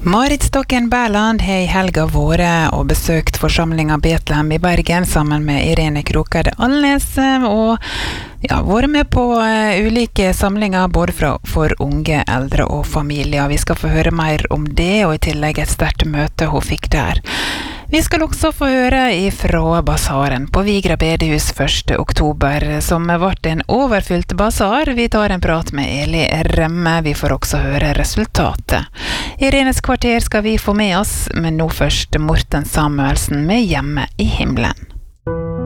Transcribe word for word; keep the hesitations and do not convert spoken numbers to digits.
Marit Stokken Bærland har i helga vært og besøkt forsamlingen Betlehem i Bergen sammen med Irene Krokade Alnes og ja, vært med på uh, ulike samlinger både fra, for unge, eldre og familier. Vi skal få høre mer om det og i tillegg et sterkt møte hun fikk der. Vi skal også få høre ifra basaren på Vigra bedehus første oktober, som ble en overfylt basar. Vi tar en prat med Eli Remme, vi får også høre resultatet. Irenes kvarter skal vi få med oss, men nå først Morten Samuelsen med Hjemme i himmelen.